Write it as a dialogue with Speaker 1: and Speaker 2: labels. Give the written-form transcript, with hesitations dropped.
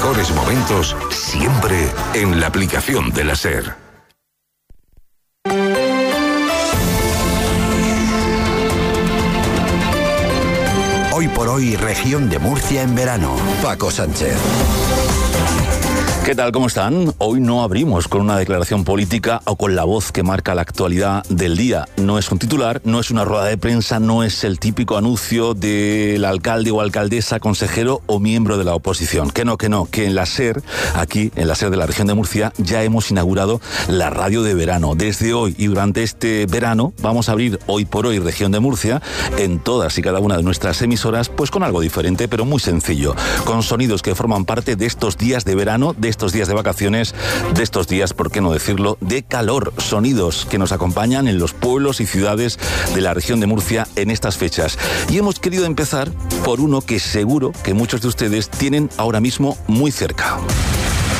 Speaker 1: mejores momentos siempre en la aplicación de la SER.
Speaker 2: Hoy por hoy, región de Murcia en verano. Paco Sánchez.
Speaker 3: ¿Qué tal? ¿Cómo están? Hoy no abrimos con una declaración política o con la voz que marca la actualidad del día. No es un titular, no es una rueda de prensa, no es el típico anuncio del alcalde o alcaldesa, consejero o miembro de la oposición. Que no, que en la SER, aquí en la SER de la región de Murcia, ya hemos inaugurado la radio de verano. Desde hoy y durante este verano vamos a abrir Hoy por Hoy Región de Murcia en todas y cada una de nuestras emisoras, pues con algo diferente, pero muy sencillo, con sonidos que forman parte de estos días de verano, de estos días de vacaciones, de estos días, por qué no decirlo, de calor. Sonidos que nos acompañan en los pueblos y ciudades de la región de Murcia en estas fechas. Y hemos querido empezar por uno que seguro que muchos de ustedes tienen ahora mismo muy cerca.